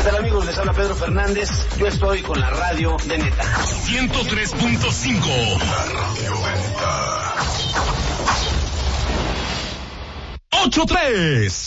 tal, amigos? Les habla Pedro Fernández. Yo estoy con la radio de Neta. 103.5. La radio de Neta. 8-3.